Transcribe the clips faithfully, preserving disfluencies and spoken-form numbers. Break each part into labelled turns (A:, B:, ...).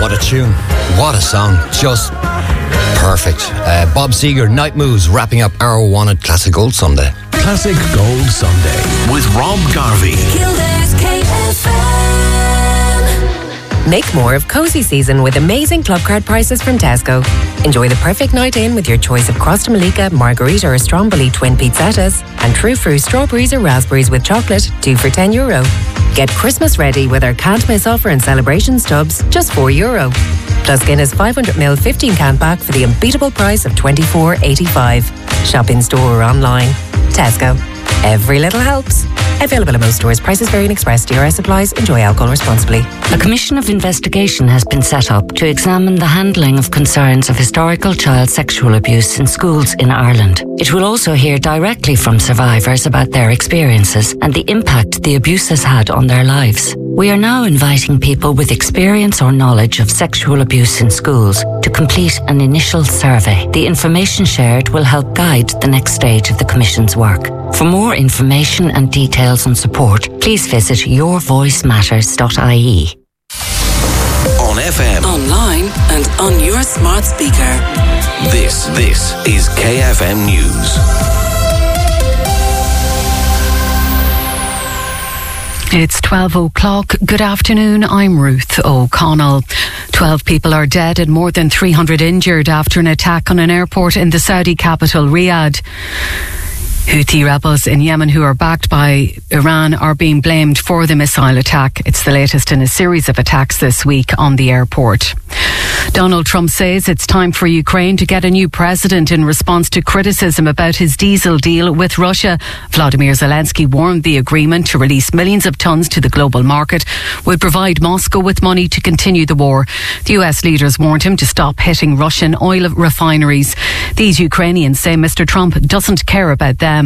A: what a tune. What a song. Just perfect. Uh, Bob Seger, Night Moves, wrapping up our wanted Classic Gold Sunday.
B: Classic Gold Sunday with Rob Garvey.
C: Kildare K F M.
D: Make more of cozy season with amazing club card prices from Tesco. Enjoy the perfect night in with your choice of Crosta Malika, Margarita or Stromboli twin pizzettas and True Fruit strawberries or raspberries with chocolate, two for ten euro. Get Christmas ready with our can't miss offer and celebrations tubs, just four euro. Plus Guinness five hundred milliliter fifteen can pack for the unbeatable price of twenty-four eighty-five. Shop in store or online. Tesco. Every little helps. Available at most stores. Prices vary in Express. D R S applies. Enjoy alcohol responsibly.
E: A commission of investigation has been set up to examine the handling of concerns of historical child sexual abuse in schools in Ireland. It will also hear directly from survivors about their experiences and the impact the abuse has had on their lives. We are now inviting people with experience or knowledge of sexual abuse in schools to complete an initial survey. The information shared will help guide the next stage of the Commission's work. For more information and details on support, please visit your voice matters dot I E.
B: On F M,
C: Online and on your smart speaker.
B: this, this is K F M News.
F: It's twelve o'clock. Good afternoon. I'm Ruth O'Connell. twelve people are dead and more than three hundred injured after an attack on an airport in the Saudi capital, Riyadh. Houthi rebels in Yemen who are backed by Iran are being blamed for the missile attack. It's the latest in a series of attacks this week on the airport. Donald Trump says it's time for Ukraine to get a new president in response to criticism about his diesel deal with Russia. Vladimir Zelensky warned the agreement to release millions of tons to the global market would provide Moscow with money to continue the war. The U S leaders warned him to stop hitting Russian oil refineries. These Ukrainians say Mister Trump doesn't care about them.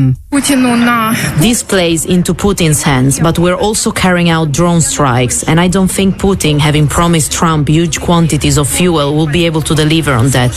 G: This plays into Putin's hands, but we're also carrying out drone strikes, and I don't think Putin, having promised Trump huge quantities of fuel, will be able to deliver on that.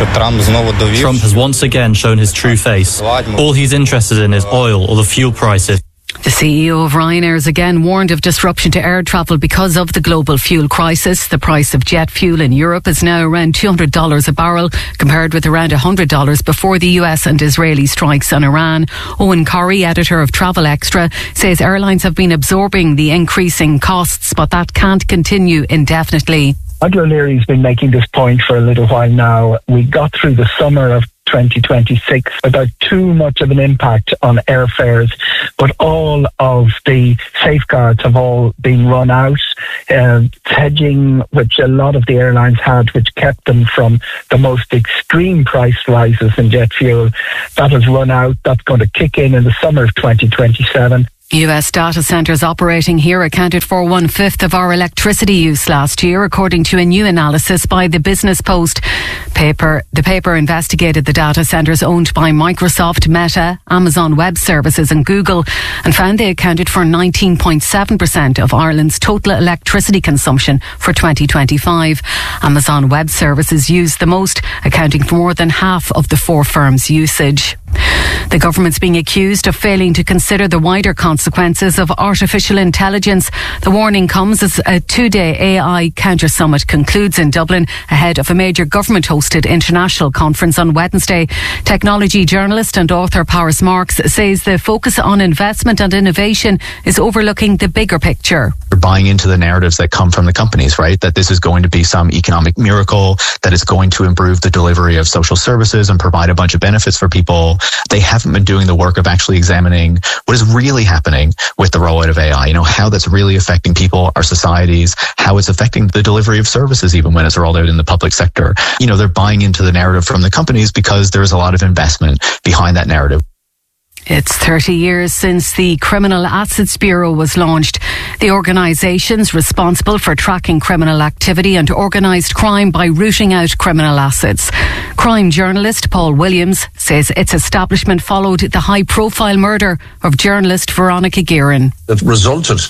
H: Trump has once again shown his true face. All he's interested in is oil or the fuel prices.
F: The C E O of Ryanair has again warned of disruption to air travel because of the global fuel crisis. The price of jet fuel in Europe is now around two hundred dollars a barrel, compared with around one hundred dollars before the U S and Israeli strikes on Iran. Owen Corrie, editor of Travel Extra, says airlines have been absorbing the increasing costs, but that can't continue indefinitely.
I: Michael O'Leary's been making this point for a little while now. We got through the summer of twenty twenty-six without too much of an impact on airfares, but all of the safeguards have all been run out. Uh, hedging, which a lot of the airlines had, which kept them from the most extreme price rises in jet fuel, that has run out. That's going to kick in in the summer of twenty twenty-seven.
F: U S data centres operating here accounted for one-fifth of our electricity use last year, according to a new analysis by the Business Post paper. The paper investigated the data centres owned by Microsoft, Meta, Amazon Web Services and Google, and found they accounted for nineteen point seven percent of Ireland's total electricity consumption for twenty twenty-five. Amazon Web Services used the most, accounting for more than half of the four firms' usage. The government's being accused of failing to consider the wider consequences of artificial intelligence. The warning comes as a two-day A I counter summit concludes in Dublin ahead of a major government-hosted international conference on Wednesday. Technology journalist and author Paris Marks says the focus on investment and innovation is overlooking the bigger picture.
J: We're buying into the narratives that come from the companies, right? That this is going to be some economic miracle, that it's going to improve the delivery of social services and provide a bunch of benefits for people. They haven't been doing the work of actually examining what is really happening with the rollout of A I, you know, how that's really affecting people, our societies, how it's affecting the delivery of services, even when it's rolled out in the public sector. You know, they're buying into the narrative from the companies because there's a lot of investment behind that narrative.
F: It's thirty years since the Criminal Assets Bureau was launched. The organisation's responsible for tracking criminal activity and organised crime by rooting out criminal assets. Crime journalist Paul Williams says its establishment followed the high-profile murder of journalist Veronica Guerin.
K: It resulted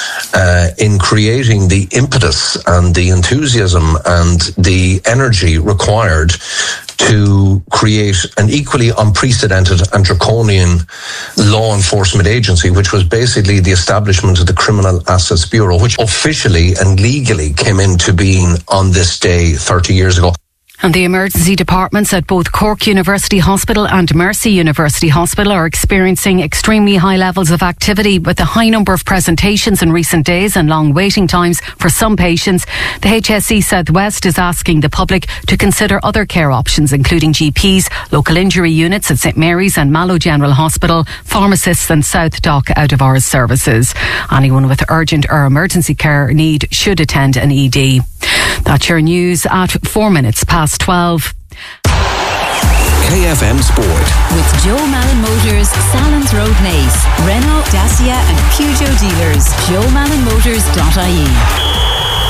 K: uh, in creating the impetus and the enthusiasm and the energy required to create an equally unprecedented and draconian law enforcement agency, which was basically the establishment of the Criminal Assets Bureau, which officially and legally came into being on this day thirty years ago.
F: And the emergency departments at both Cork University Hospital and Mercy University Hospital are experiencing extremely high levels of activity with a high number of presentations in recent days and long waiting times for some patients. The H S E South West is asking the public to consider other care options, including G Ps, local injury units at St Mary's and Mallow General Hospital, pharmacists and South Dock out-of-hours services. Anyone with urgent or emergency care need should attend an E D. That's your news at four minutes past twelve.
B: K F M Sport.
C: With Joe Malin Motors, Salons Road Nace, Renault, Dacia and Peugeot dealers. joe malin motors dot I E.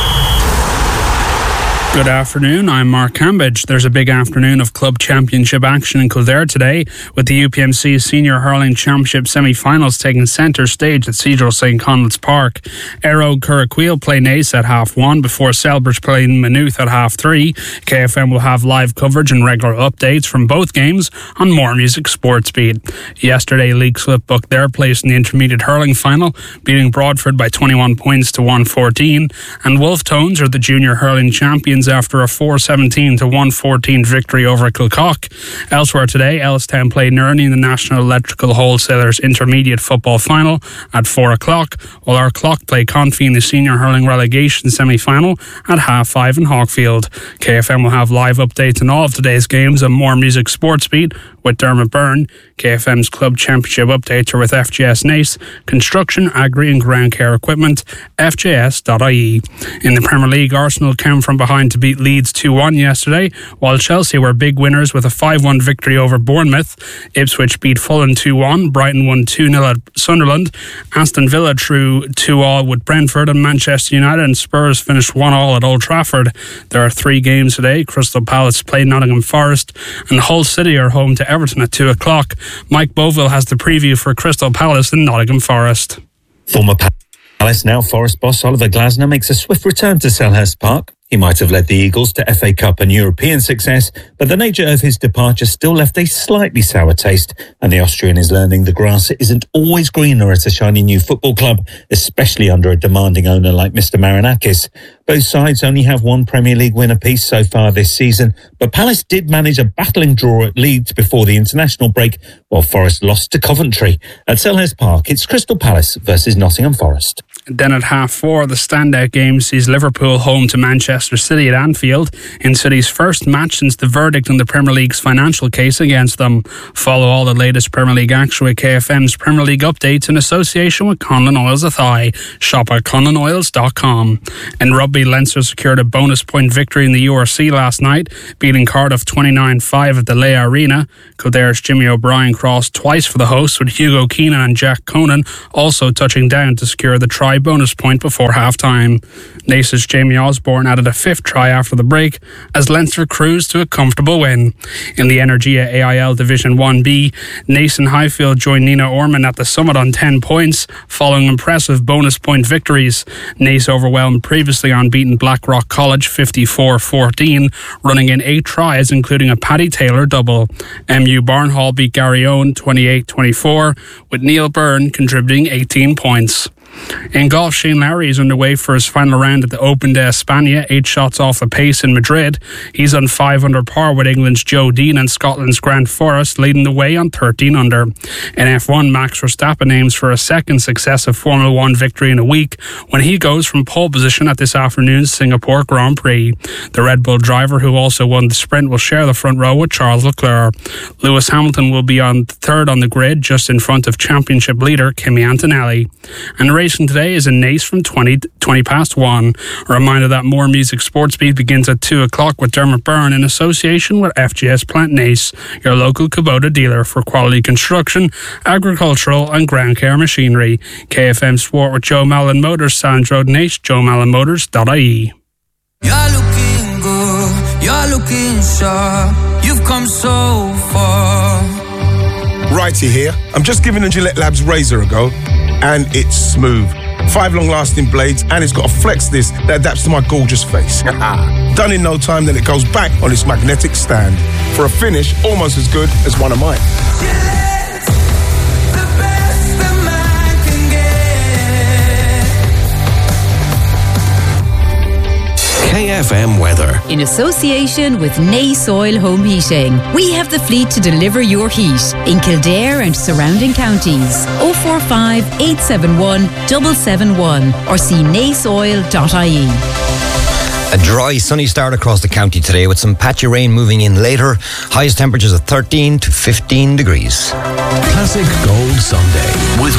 L: Good afternoon, I'm Mark Cambridge. There's a big afternoon of club championship action in Kildare today, with the U P M C Senior Hurling Championship semi-finals taking centre stage at Cedral St Conal's Park. Aero Curraqueel play Nace at half one before Selbridge play Maynooth at half three. K F M will have live coverage and regular updates from both games on More Music Sports Beat. Yesterday, Leixlip booked their place in the intermediate hurling final, beating Broadford by twenty-one points to one fourteen, and Wolf Tones are the junior hurling champions after a four seventeen to one fourteen victory over Kilcock. Elsewhere today, Elstown played Nurney in the National Electrical Wholesalers Intermediate Football Final at four o'clock, while our Clock play Confey in the Senior Hurling Relegation Semi-Final at half five in Hawkfield. K F M will have live updates on all of today's games and More Music Sports Beat with Dermot Byrne. K F M's Club Championship updates are with F G S Nace, Construction, Agri and Ground Care Equipment, f j s dot i e. In the Premier League, Arsenal came from behind to beat Leeds two one yesterday, while Chelsea were big winners with a five one victory over Bournemouth. Ipswich beat Fulham two one, Brighton won two nil at Sunderland, Aston Villa drew two all with Brentford, and Manchester United and Spurs finished one all at Old Trafford. There are three games today. Crystal Palace play Nottingham Forest and Hull City are home to Everton at two o'clock. Mike Boville has the preview for Crystal Palace and Nottingham Forest.
M: Former Palace, now Forest boss Oliver Glasner makes a swift return to Selhurst Park. He might have led the Eagles to F A Cup and European success, but the nature of his departure still left a slightly sour taste, and the Austrian is learning the grass isn't always greener at a shiny new football club, especially under a demanding owner like Mister Marinakis. Both sides only have one Premier League win apiece so far this season, but Palace did manage a battling draw at Leeds before the international break, while Forest lost to Coventry. At Selhurst Park, it's Crystal Palace versus Nottingham Forest.
L: Then at half four, the standout game sees Liverpool home to Manchester City at Anfield in City's first match since the verdict on the Premier League's financial case against them. Follow all the latest Premier League action with K F M's Premier League updates in association with Conlon Oils Athy. Shop at conlon oils dot com. In rugby, Leinster secured a bonus point victory in the U R C last night, beating Cardiff twenty-nine five at the Leigh Arena. Kildare's Jimmy O'Brien crossed twice for the hosts, with Hugo Keenan and Jack Conan also touching down to secure the try bonus point before half-time. Nace's Jamie Osborne added a fifth try after the break as Leinster cruised to a comfortable win. In the Energia A I L Division one B, Nace and Highfield joined Nina Orman at the summit on ten points following impressive bonus point victories. Nace overwhelmed previously unbeaten Blackrock College fifty-four fourteen, running in eight tries including a Paddy Taylor double. M U Barnhall beat Garryowen twenty-eight twenty-four, with Neil Byrne contributing eighteen points. In golf, Shane Lowry is underway for his final round at the Open de España, eight shots off the pace in Madrid. He's on five under par with England's Joe Dean and Scotland's Grant Forrest leading the way on thirteen under. In F one, Max Verstappen aims for a second successive Formula One victory in a week when he goes from pole position at this afternoon's Singapore Grand Prix. The Red Bull driver, who also won the sprint, will share the front row with Charles Leclerc. Lewis Hamilton will be on third on the grid, just in front of championship leader Kimi Antonelli. And racing today is in Nace from twenty, twenty past one. A reminder that More Music Sports Beat begins at two o'clock with Dermot Byrne in association with F G S Plant Nace, your local Kubota dealer for quality construction, agricultural and ground care machinery. K F M Sport with Joe Malin Motors, Sands Road Nace, joe malin motors dot i e.
N: You're looking good, you're looking sharp, you've come so far.
O: Righty here. I'm just giving the Gillette Labs razor a go, and it's smooth. five long-lasting blades, and it's got a flex disc that adapts to my gorgeous face. Done in no time, then it goes back on its magnetic stand for a finish almost as good as one of mine.
B: K F M weather.
C: In association with Nace Oil Home Heating, we have the fleet to deliver your heat in Kildare and surrounding counties. oh four five, eight seven one, seven seven one or see nace oil dot I E.
A: A dry, sunny start across the county today with some patchy rain moving in later. Highest temperatures of thirteen to fifteen degrees.
B: Classic Gold Sunday with